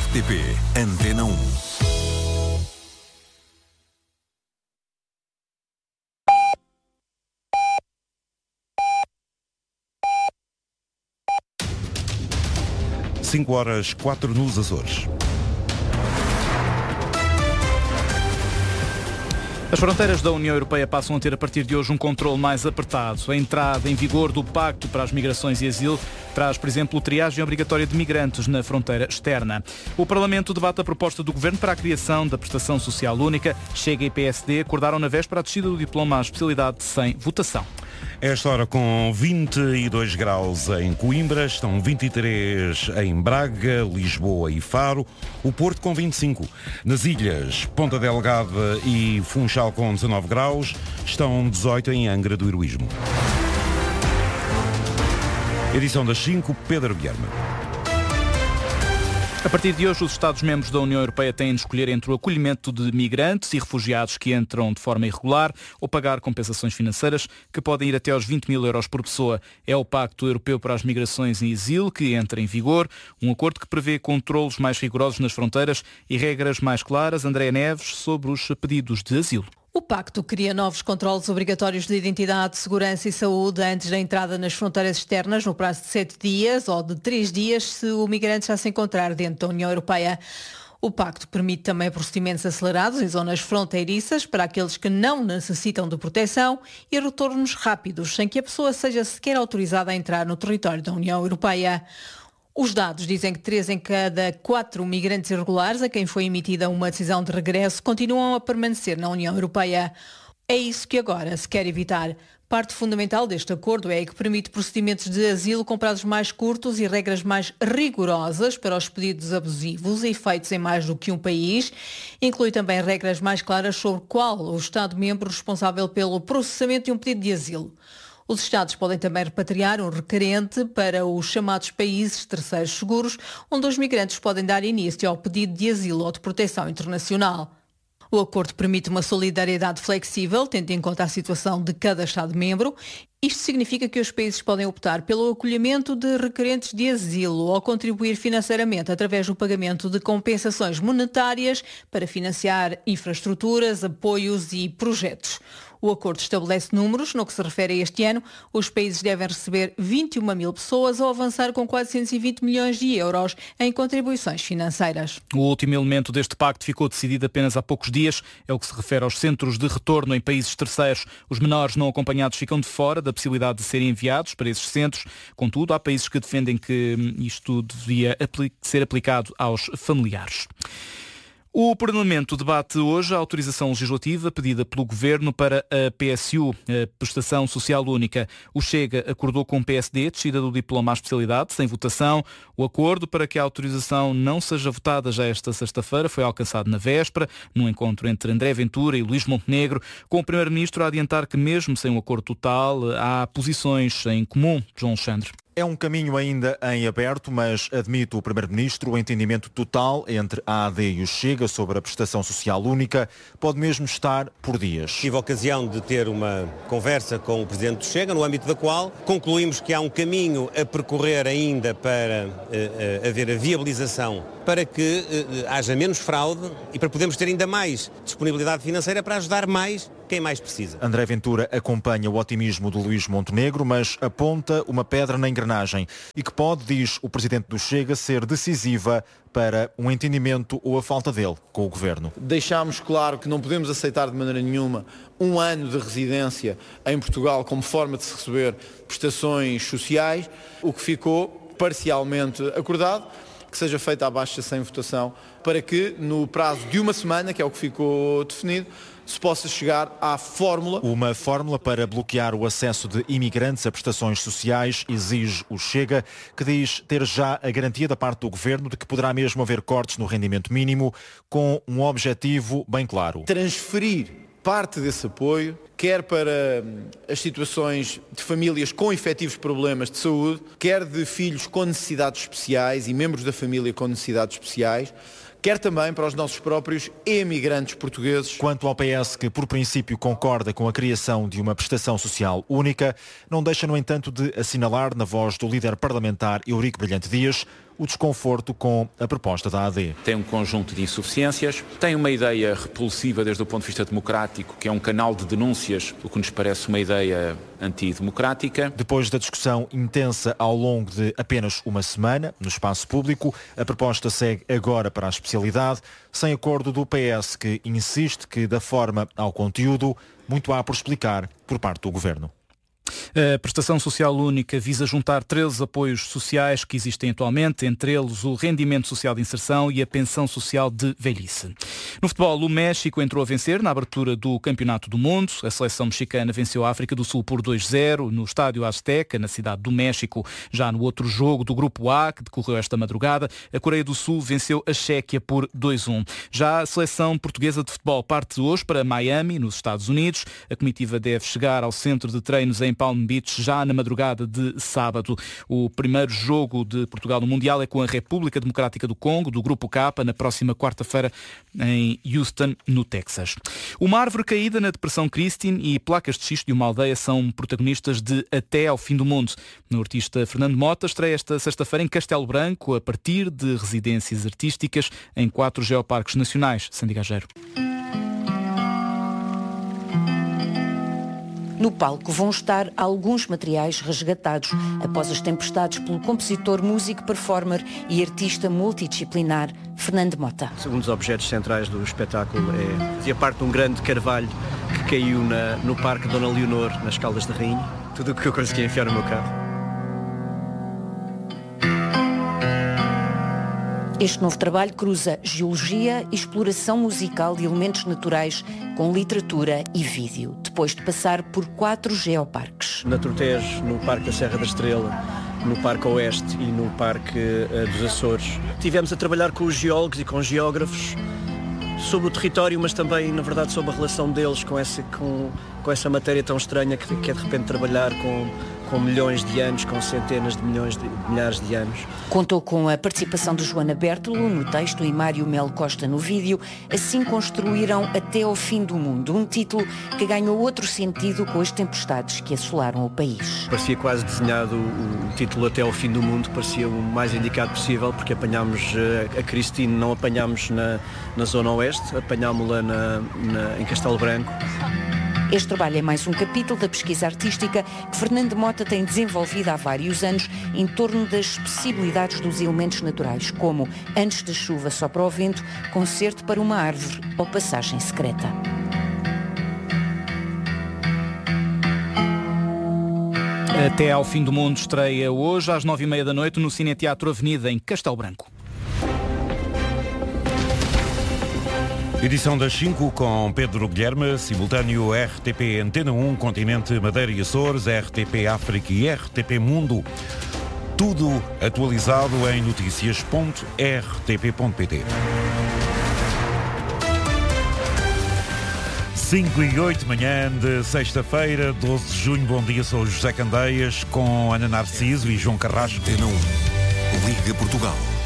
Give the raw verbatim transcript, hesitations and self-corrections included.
T P Antena um. cinco horas, quatro nos Açores. As fronteiras da União Europeia passam a ter a partir de hoje um controle mais apertado. A entrada em vigor do Pacto para as Migrações e Asilo traz, por exemplo, a triagem obrigatória de migrantes na fronteira externa. O Parlamento debate a proposta do Governo para a criação da Prestação Social Única. Chega e P S D acordaram na véspera a descida do diploma à especialidade sem votação. Esta hora com vinte e dois graus em Coimbra, estão vinte e três em Braga, Lisboa e Faro, o Porto com vinte e cinco. Nas ilhas Ponta Delgada e Funchal com dezanove graus, estão dezoito em Angra do Heroísmo. Edição das cinco, Pedro Guilherme. A partir de hoje, os Estados-membros da União Europeia têm de escolher entre o acolhimento de migrantes e refugiados que entram de forma irregular ou pagar compensações financeiras que podem ir até aos vinte mil euros por pessoa. É o Pacto Europeu para as Migrações e Asilo que entra em vigor, um acordo que prevê controlos mais rigorosos nas fronteiras e regras mais claras. Andréa Neves, sobre os pedidos de asilo. O pacto cria novos controlos obrigatórios de identidade, segurança e saúde antes da entrada nas fronteiras externas no prazo de sete dias ou de três dias se o migrante já se encontrar dentro da União Europeia. O pacto permite também procedimentos acelerados em zonas fronteiriças para aqueles que não necessitam de proteção e retornos rápidos, sem que a pessoa seja sequer autorizada a entrar no território da União Europeia. Os dados dizem que três em cada quatro migrantes irregulares a quem foi emitida uma decisão de regresso continuam a permanecer na União Europeia. É isso que agora se quer evitar. Parte fundamental deste acordo é que permite procedimentos de asilo com prazos mais curtos e regras mais rigorosas para os pedidos abusivos e feitos em mais do que um país. Inclui também regras mais claras sobre qual o Estado-membro responsável pelo processamento de um pedido de asilo. Os Estados podem também repatriar um requerente para os chamados países terceiros seguros, onde os migrantes podem dar início ao pedido de asilo ou de proteção internacional. O acordo permite uma solidariedade flexível, tendo em conta a situação de cada Estado-membro. Isto significa que os países podem optar pelo acolhimento de requerentes de asilo ou contribuir financeiramente através do pagamento de compensações monetárias para financiar infraestruturas, apoios e projetos. O acordo estabelece números. No que se refere a este ano, os países devem receber vinte e uma mil pessoas ou avançar com quatrocentos e vinte milhões de euros em contribuições financeiras. O último elemento deste pacto ficou decidido apenas há poucos dias. É o que se refere aos centros de retorno em países terceiros. Os menores não acompanhados ficam de fora da possibilidade de serem enviados para esses centros. Contudo, há países que defendem que isto devia ser aplicado aos familiares. O Parlamento debate hoje a autorização legislativa pedida pelo Governo para a P S U, a Prestação Social Única. O Chega acordou com o P S D, descida do diploma à especialidade, sem votação. O acordo para que a autorização não seja votada já esta sexta-feira foi alcançado na véspera, num encontro entre André Ventura e Luís Montenegro, com o Primeiro-Ministro a adiantar que mesmo sem um acordo total, há posições em comum. João Alexandre. É um caminho ainda em aberto, mas admite o Primeiro-Ministro o entendimento total entre a A D e o Chega sobre a prestação social única pode mesmo estar por dias. Tive a ocasião de ter uma conversa com o Presidente do Chega, no âmbito da qual concluímos que há um caminho a percorrer ainda para uh, uh, haver a viabilização, para que uh, haja menos fraude e para podermos ter ainda mais disponibilidade financeira para ajudar mais quem mais precisa. André Ventura acompanha o otimismo do Luís Montenegro, mas aponta uma pedra na engrenagem e que pode, diz o Presidente do Chega, ser decisiva para um entendimento ou a falta dele com o Governo. Deixámos claro que não podemos aceitar de maneira nenhuma um ano de residência em Portugal como forma de se receber prestações sociais, o que ficou parcialmente acordado, que seja feita a baixa sem votação, para que no prazo de uma semana, que é o que ficou definido, se possa chegar à fórmula. Uma fórmula para bloquear o acesso de imigrantes a prestações sociais, exige o Chega, que diz ter já a garantia da parte do Governo de que poderá mesmo haver cortes no rendimento mínimo, com um objetivo bem claro. Transferir parte desse apoio, quer para as situações de famílias com efetivos problemas de saúde, quer de filhos com necessidades especiais e membros da família com necessidades especiais, quer também para os nossos próprios emigrantes portugueses. Quanto ao P S, que por princípio concorda com a criação de uma prestação social única, não deixa, no entanto, de assinalar, na voz do líder parlamentar Eurico Brilhante Dias, o desconforto com a proposta da A D. Tem um conjunto de insuficiências, tem uma ideia repulsiva desde o ponto de vista democrático, que é um canal de denúncias, o que nos parece uma ideia antidemocrática. Depois da discussão intensa ao longo de apenas uma semana, no espaço público, a proposta segue agora para a especialidade, sem acordo do P S, que insiste que, da forma ao conteúdo, muito há por explicar por parte do Governo. A prestação social única visa juntar treze apoios sociais que existem atualmente, entre eles o rendimento social de inserção e a pensão social de velhice. No futebol, o México entrou a vencer na abertura do Campeonato do Mundo. A seleção mexicana venceu a África do Sul por dois a zero no Estádio Azteca, na cidade do México. Já no outro jogo do Grupo A, que decorreu esta madrugada, a Coreia do Sul venceu a Chequia por dois a um. Já a seleção portuguesa de futebol parte hoje para Miami, nos Estados Unidos. A comitiva deve chegar ao centro de treinos em Palm Beach já na madrugada de sábado. O primeiro jogo de Portugal no Mundial é com a República Democrática do Congo, do Grupo K, na próxima quarta-feira em Houston, no Texas. Uma árvore caída na Depressão Christine e placas de xisto de uma aldeia são protagonistas de Até ao Fim do Mundo. O artista Fernando Mota estreia esta sexta-feira em Castelo Branco, a partir de residências artísticas em quatro geoparques nacionais. Sandy Gageiro. No palco vão estar alguns materiais resgatados após as tempestades pelo compositor, músico, performer e artista multidisciplinar Fernando Mota. Um dos objetos centrais do espetáculo é fazia parte de um grande carvalho que caiu na, no Parque Dona Leonor, nas Caldas da Rainha. Tudo o que eu consegui enfiar no meu carro. Este novo trabalho cruza geologia e exploração musical de elementos naturais com literatura e vídeo, depois de passar por quatro geoparques. Na Tortejo, no Parque da Serra da Estrela, no Parque Oeste e no Parque uh, dos Açores. Tivemos a trabalhar com os geólogos e com os geógrafos sobre o território, mas também, na verdade, sobre a relação deles com essa, com, com essa matéria tão estranha que, que é de repente trabalhar com, com milhões de anos, com centenas de milhões de milhares de anos. Contou com a participação de Joana Bertolo no texto e Mário Melo Costa no vídeo. Assim construíram Até ao Fim do Mundo, um título que ganhou outro sentido com as tempestades que assolaram o país. Parecia quase desenhado o título Até ao Fim do Mundo, parecia o mais indicado possível, porque apanhámos a Christine, não apanhámos na, na Zona Oeste, apanhámos-la na, na, em Castelo Branco. Este trabalho é mais um capítulo da pesquisa artística que Fernando Mota tem desenvolvido há vários anos em torno das possibilidades dos elementos naturais, como Antes da Chuva Sopra o Vento, Concerto para uma Árvore ou Passagem Secreta. Até ao Fim do Mundo estreia hoje às nove e meia da noite no Cine Teatro Avenida, em Castelo Branco. Edição das cinco com Pedro Guilherme, simultâneo R T P Antena um, Continente, Madeira e Açores, R T P África e R T P Mundo. Tudo atualizado em notícias ponto r t p ponto p t. cinco e oito, manhã de sexta-feira, doze de junho. Bom dia, sou José Candeias com Ana Narciso e João Carrasco. Antena um, Liga Portugal.